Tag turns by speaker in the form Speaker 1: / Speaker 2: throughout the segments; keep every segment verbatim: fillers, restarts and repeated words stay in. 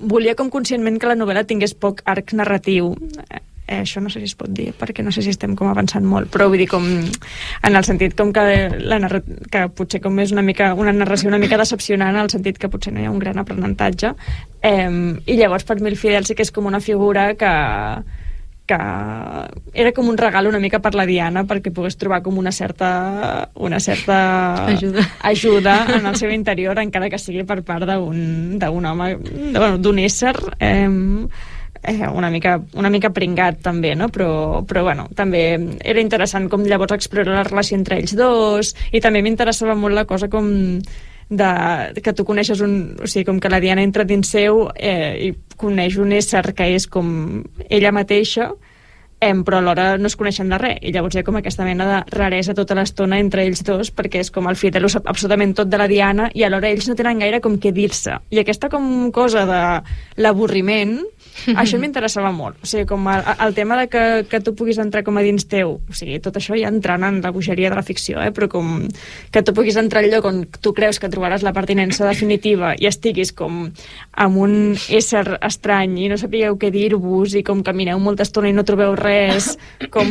Speaker 1: volia com conscientment que la novel·la tingués poc arc narratiu. Eh, això no sé si es pot dir, perquè no sé si estem com avançant molt, però vull dir com en el sentit com que, la narra... que potser com és una mica una narració una mica decepcionant, en el sentit que potser no hi ha un gran aprenentatge, eh, i llavors per mi el Fidel sí que és com una figura que que era com un regal una mica per la Diana perquè pogués trobar com una certa una certa
Speaker 2: ajuda,
Speaker 1: ajuda en el seu interior, encara que sigui per part d'un d'un home, bueno, d'un ésser eh, Eh, una mica, una mica pringat també, no? Però, però bueno, també era interessant com llavors explorar la relació entre ells dos, i també m'interessava molt la cosa com de, que tu coneixes un... O sigui, com que la Diana entra dins seu eh, i coneix un ésser que és com ella mateixa, eh, però alhora no es coneixen de res, i llavors hi ha com aquesta mena de raresa tota l'estona entre ells dos, perquè és com el Fidel ho sap absolutament tot de la Diana i alhora ells no tenen gaire com què dir-se, i aquesta com cosa de l'avorriment, això m'interessava molt. O sigui, com el, el tema de que, que tu puguis entrar com a dins teu, o sigui, tot això ja entrant en la bogeria de la ficció, eh? Però com que tu puguis entrar al lloc on tu creus que trobaràs la pertinença definitiva i estiguis com amb un ésser estrany i no sapigueu què dir-vos i com camineu molta estona i no trobeu res, com...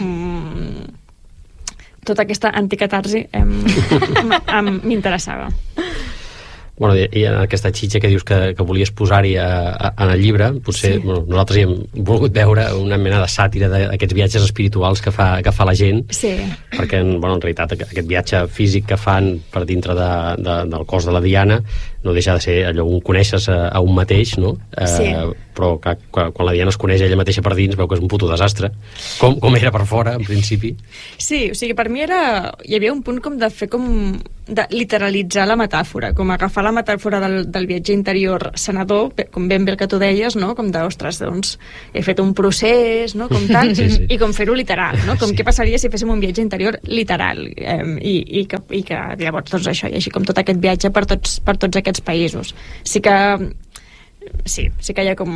Speaker 1: tota aquesta anticatarsi m'interessava.
Speaker 3: Bueno, i en aquesta xitxa que dius que, que volies posar-hi a, a, en el llibre, potser sí. Bueno, nosaltres hi hem volgut veure una mena de sàtira d'aquests viatges espirituals que fa, que fa la gent,
Speaker 1: sí.
Speaker 3: Perquè bueno, en realitat aquest viatge físic que fan per dintre de, de, del cos de la Diana no deixa de ser allò on coneixes a, a un mateix, no?
Speaker 1: Sí.
Speaker 3: Eh, però que, quan, quan la Diana es coneix ella mateixa per dins veu que és un puto desastre, com, com era per fora en principi.
Speaker 1: Sí, o sigui, per mi era... hi havia un punt com de fer com... de literalitzar la metàfora, com agafar la metàfora del, del viatge interior sanador, com ben bé el que tu deies, no? Com de, ostres, doncs he fet un procés, no? Com tal, sí, sí. I com fer-ho literal, no? Com sí. Què passaria si féssim un viatge interior literal, eh, i, i, que, i que llavors doncs això, i així com tot aquest viatge per tots, per tots aquests països. Sí que sí, sí que hi ha com...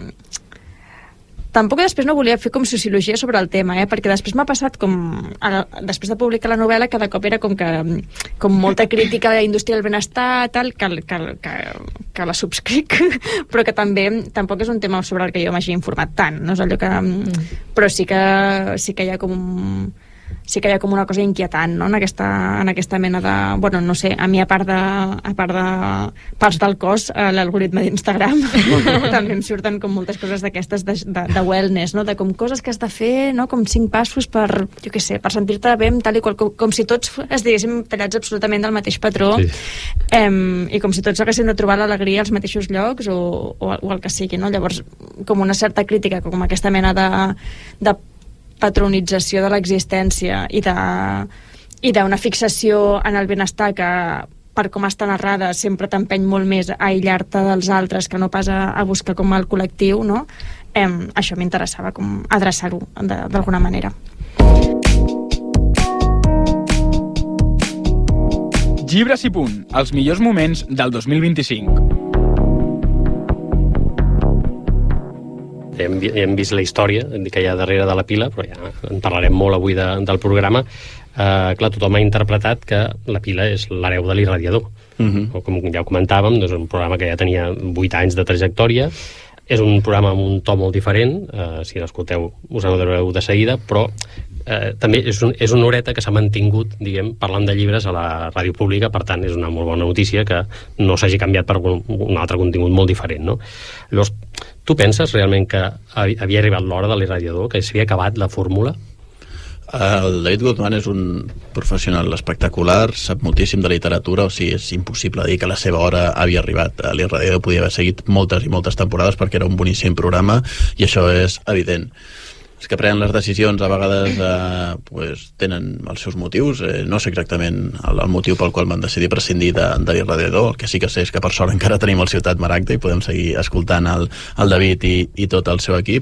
Speaker 1: Tampoc després no volia fer com sociologia sobre el tema, eh? Perquè després m'ha passat com... A, després de publicar la novel·la, cada cop era com que com molta crítica a la indústria del benestar, tal, que, que, que, que la subscric, però que també tampoc és un tema sobre el que jo m'hagi informat tant, no és allò que... Mm. Però sí que, sí que hi ha com un... sí que hi ha com una cosa inquietant, no? en, aquesta, en aquesta mena de... Bueno, no sé, a mi a part de, a part de parts del cos, eh, l'algoritme d'Instagram també em surten com moltes coses d'aquestes de, de, de wellness, no? De com coses que has de fer, no? Com cinc passos per, jo què sé, per sentir-te bé, tal i qual, com, com si tots estiguéssim tallats absolutament del mateix patró, sí. em, i com si tots haguéssim de trobar l'alegria als mateixos llocs o, o, o el que sigui, no? Llavors, com una certa crítica, com aquesta mena de, de patronització de l'existència i de i d'una fixació en el benestar que per com està narrada sempre t'empeny molt més a aïllar-te dels altres que no pas a, a buscar com el col·lectiu, no? Eh, això m'interessava com adreçar-ho d'alguna manera.
Speaker 4: Llibres i punt, els millors moments del dos mil vint-i-cinc.
Speaker 3: Hem, hem vist la història que hi ha darrere de la pila, però ja en parlarem molt avui de, del programa. Eh, clar, tothom ha interpretat que la pila és l'hereu de l'Irradiador. Uh-huh. Com ja ho comentàvem, és un programa que ja tenia vuit anys de trajectòria. És un programa amb un to molt diferent, eh, si l'escolteu us n'adonareu de seguida, però eh, també és, un, és una horeta que s'ha mantingut, diguem, parlant de llibres a la ràdio pública, per tant és una molt bona notícia que no s'hagi canviat per un, un altre contingut molt diferent, no? Llavors, tu penses realment que havia arribat l'hora de l'Irradiador, que s'havia acabat la fórmula?
Speaker 5: El David Guzmán és un professional espectacular, sap moltíssim de literatura, o sigui, és impossible dir que la seva hora havia arribat. L'Irradiador podia haver seguit moltes i moltes temporades perquè era un boníssim programa i això és evident. Els que prenen les decisions a vegades eh, pues, tenen els seus motius, eh, no sé exactament el, el motiu pel qual van decidir prescindir de, de l'Irradiador. El que sí que sé és que per sort encara tenim el Ciutat Maragda i podem seguir escoltant el, el David i, i tot el seu equip.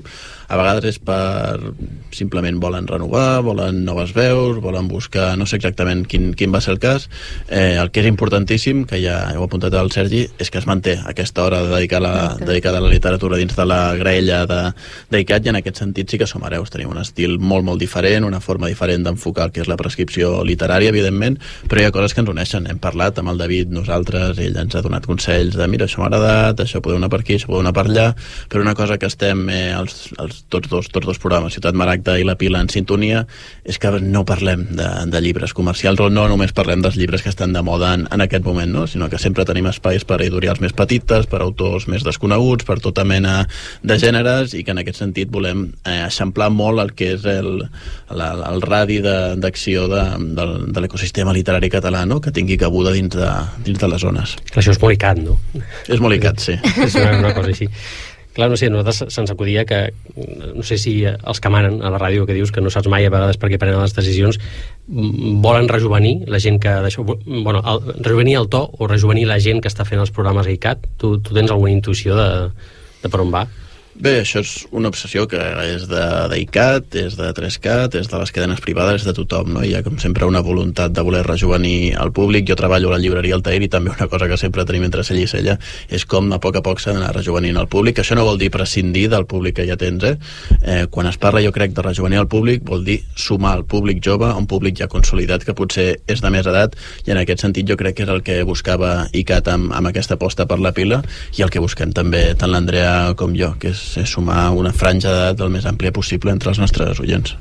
Speaker 5: A vegades és per... simplement volen renovar, volen noves veus, volen buscar... no sé exactament quin, quin va ser el cas. Eh, el que és importantíssim, que ja heu apuntat al Sergi, és que es manté aquesta hora dedicada, dedicada a la literatura dins de la graella de, de I C A T, i en aquest sentit sí que som hereus. Tenim un estil molt, molt diferent, una forma diferent d'enfocar el que és la prescripció literària, evidentment, però hi ha coses que ens uneixen. Hem parlat amb el David, nosaltres, ell ens ha donat consells de mira, això m'ha agradat, això podeu anar per aquí, això podeu anar per allà, però una cosa que estem eh, els, els, tots, dos, tots dos programes, Ciutat Maragda i La Pila, en sintonia, és que no parlem de, de llibres comercials, o no només parlem dels llibres que estan de moda en, en aquest moment, no? Sinó que sempre tenim espais per editorials més petites, per autors més desconeguts, per tota mena de gèneres, i que en aquest sentit volem eh, eixamplar molt el que és el, el, el radi d'acció de, de, de l'ecosistema literari català, no? Que tingui cabuda dins de, dins de les zones.
Speaker 3: Això és molt I C A T, no?
Speaker 5: És molt I C A T, sí.
Speaker 3: És una, una cosa així. Clar, no sé, a nosaltres se'ns acudia que, no sé si els que manen a la ràdio, que dius que no saps mai a vegades per què prenen les decisions, volen rejuvenir la gent que... Bueno, el, rejuvenir el to o rejuvenir la gent que està fent els programes a I C A T. Tu, tu tens alguna intuïció de, de per on va?
Speaker 5: Bé, això és una obsessió que és de, de I C A T, és de tres cat, és de les cadenes privades, és de tothom, no? Hi ha com sempre una voluntat de voler rejuvenir el públic. Jo treballo a la llibreria Altair i també una cosa que sempre tenim entre cella i cella és com a poc a poc s'ha d'anar rejuvenint el públic. Això no vol dir prescindir del públic que ja tens, eh? eh? Quan es parla, jo crec, de rejuvenir el públic, vol dir sumar el públic jove a un públic ja consolidat que potser és de més edat, i en aquest sentit jo crec que és el que buscava I C A T amb, amb aquesta aposta per La Pila, i el que busquem també tant l'Andrea com jo, que és és sumar una franja d'edat el més àmplia possible entre els nostres oients.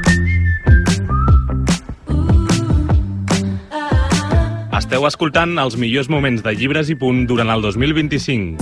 Speaker 2: Esteu escoltant els millors moments de Llibres i Punt durant el dos mil vint-i-cinc.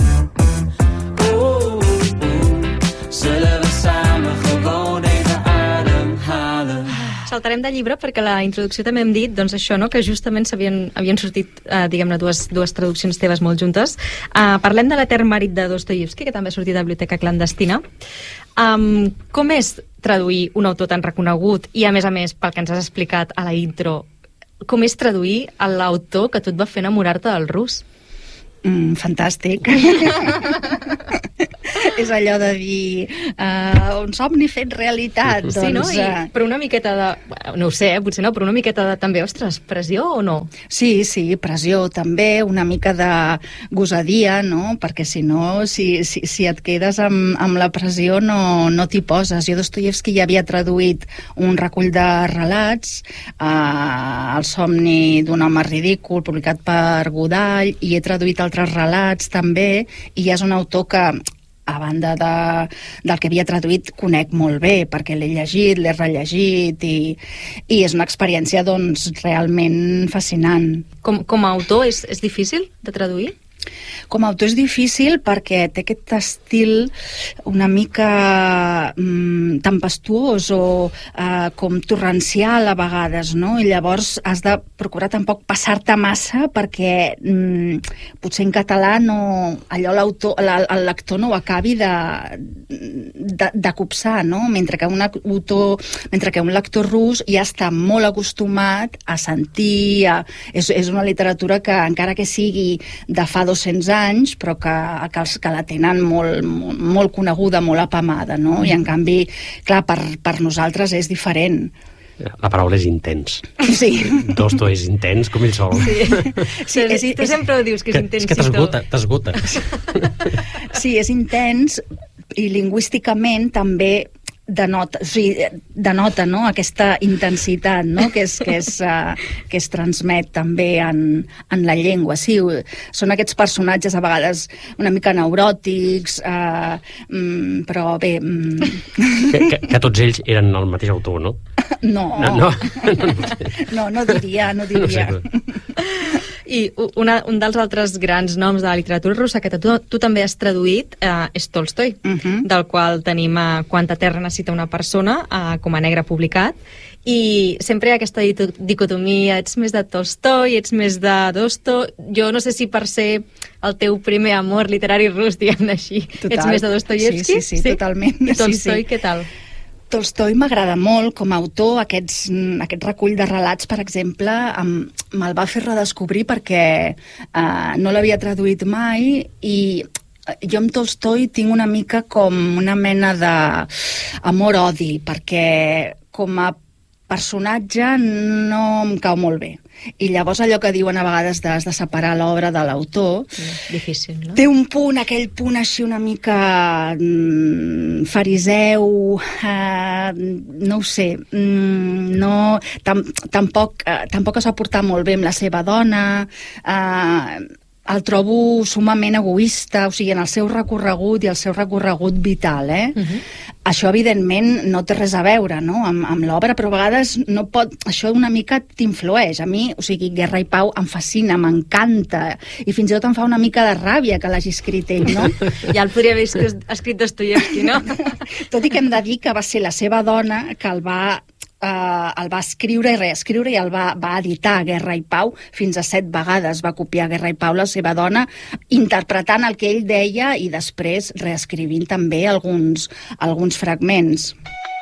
Speaker 6: Saltarem de llibre perquè a la introducció també hem dit doncs això, no? Que justament havien, havien sortit eh, diguem-ne dues, dues traduccions teves molt juntes. Uh, parlem de l'Etern marit de Dostoievski, que també ha sortit de Biblioteca Clandestina. Um, com és traduir un autor tan reconegut i, a més a més, pel que ens has explicat a la intro, com és traduir a l'autor que tu et va fer enamorar-te del rus?
Speaker 7: Mm, fantàstic. És allò de dir uh, un somni fet realitat.
Speaker 6: Sí,
Speaker 7: doncs,
Speaker 6: no? I,
Speaker 7: uh...
Speaker 6: però una miqueta de... No ho sé, eh? Potser no, però una miqueta de també, ostres, pressió o no?
Speaker 7: Sí, sí, pressió també, una mica de gosadia, no? Perquè si no, si, si, si et quedes amb, amb la pressió no, no t'hi poses. Jo Dostoievski ja havia traduït un recull de relats, uh, El somni d'un home ridícul, publicat per Godall, i he traduït altres relats també, i ja és un autor que, a banda de, del que havia traduït, conec molt bé, perquè l'he llegit, l'he rellegit, i, i és una experiència doncs realment fascinant.
Speaker 6: Com, com a autor és, és difícil de traduir?
Speaker 7: Com a autor és difícil perquè té aquest estil una mica mm, tempestuós o eh, com torrencial a vegades, no? I llavors has de procurar tampoc passar-te massa perquè mm, potser en català no, allò l'autor, el lector no ho acabi de, de, de copsar, no? Mentre que un autor, mentre que un lector rus ja està molt acostumat a sentir, a, és, és una literatura que encara que sigui de fa dos-cents anys, però que, que, els, que la tenen molt, molt, molt coneguda, molt apamada, no? I en canvi, clar, per, per nosaltres és diferent.
Speaker 3: La paraula és intens.
Speaker 7: Sí.
Speaker 3: Dosto és intens com ell sol.
Speaker 6: Sí, sí és, tu sempre ho dius, que és
Speaker 3: que,
Speaker 6: intens.
Speaker 3: És que t'esgota, t'esgota.
Speaker 7: Sí, és intens i lingüísticament també denota, o sigui, denota, no? Aquesta intensitat, no? que, és, que, és, uh, que es transmet també en, en la llengua. Sí, són aquests personatges a vegades una mica neuròtics, uh, mm, però bé... Mm.
Speaker 3: Que, que, que tots ells eren el mateix autor, no?
Speaker 7: No,
Speaker 3: no, no,
Speaker 7: no, no diria, no diria.
Speaker 3: No sé.
Speaker 6: I una, un dels altres grans noms de la literatura russa que tu, tu també has traduït eh, és Tolstoi, uh -huh. del qual tenim a Quanta terra necessita una persona, eh, com a negre publicat, i sempre hi ha aquesta dicotomia, ets més de Tolstoi, ets més de Dosto. Jo no sé si per ser el teu primer amor literari rus, diguem-ne així,
Speaker 7: Total.
Speaker 6: Ets més de Dostoievski?
Speaker 7: Sí, sí, sí, sí, totalment.
Speaker 6: I Tolstoi,
Speaker 7: sí, sí.
Speaker 6: què tal?
Speaker 7: Tolstoi m'agrada molt com a autor. Aquests, aquest recull de relats, per exemple, me'l va fer redescobrir perquè eh, no l'havia traduït mai i jo amb Tolstoi tinc una mica com una mena d'amor-odi, perquè com a personatge no em cau molt bé. I llavors allò que diuen a vegades de, de separar l'obra de l'autor,
Speaker 6: difícil, no?
Speaker 7: Té un punt, aquell punt així una mica mm, fariseu, eh, no ho sé, mm, no, tam, tampoc, eh, tampoc es va portar molt bé amb la seva dona, eh, el trobo sumament egoista, o sigui, en el seu recorregut i el seu recorregut vital, eh? Uh-huh. Això, evidentment, no té res a veure, no?, amb, amb l'obra, però a vegades no pot... Això una mica t'influeix. A mi, o sigui, Guerra i Pau em fascina, m'encanta, i fins i tot em fa una mica de ràbia que l'hagi escrit ell, no?
Speaker 6: Ja el podria haver escrit Dostoievski, no?
Speaker 7: Tot i que hem de dir que va ser la seva dona que el va... Uh, el va escriure i reescriure i el va, va editar Guerra i Pau fins a set vegades. Va copiar Guerra i Pau la seva dona, interpretant el que ell deia i després reescrivint també alguns, alguns fragments.